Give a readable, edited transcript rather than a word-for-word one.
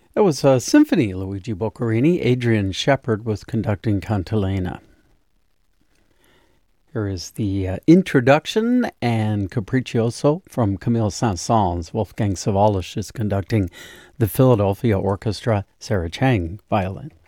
It was a symphony, Luigi Boccherini. Adrian Shepard was conducting Cantilena. Here is the introduction and Capriccioso from Camille Saint-Saëns. Wolfgang Sawallisch is conducting the Philadelphia Orchestra. Sarah Chang, violin.